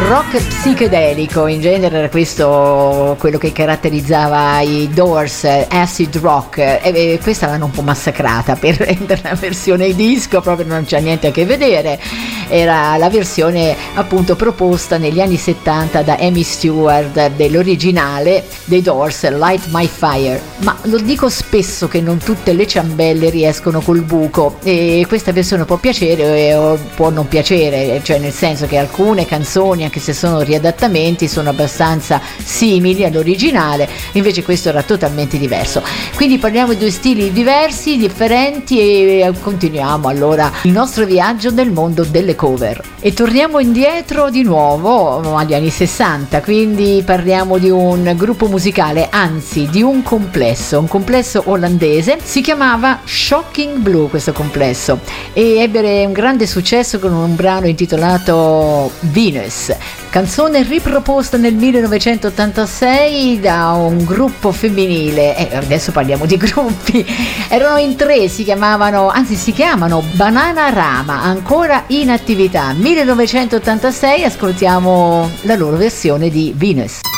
rock psichedelico, in genere era questo quello che caratterizzava i Doors, acid rock, e questa l'hanno un po' massacrata per rendere la versione disco, proprio non c'ha niente a che vedere. Era la versione appunto proposta negli anni 70 da Amy Stewart dell'originale dei Doors, Light My Fire. Ma lo dico spesso che non tutte le ciambelle riescono col buco, e questa versione può piacere o può non piacere, cioè nel senso che alcune canzoni, anche se sono riadattamenti, sono abbastanza simili all'originale, invece questo era totalmente diverso. Quindi parliamo di due stili diversi, differenti, e continuiamo allora il nostro viaggio nel mondo delle cover. E torniamo indietro di nuovo agli anni 60, quindi parliamo di un gruppo musicale, anzi di un complesso olandese. Si chiamava Shocking Blue questo complesso, e ebbe un grande successo con un brano intitolato Venus, canzone riproposta nel 1986 da un gruppo femminile. Adesso parliamo di gruppi, erano in tre, si chiamano Bananarama, ancora in attività. 1986, ascoltiamo la loro versione di Venus.